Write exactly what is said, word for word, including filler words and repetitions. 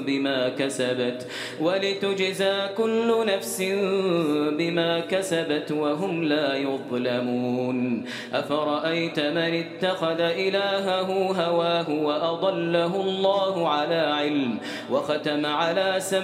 بما كسبت ولتجزى كل نفس بما كسبت وهم لا يظلمون. أفرأيت من اتخذ إلهه هواه وأضله الله على علم وختم على سمعه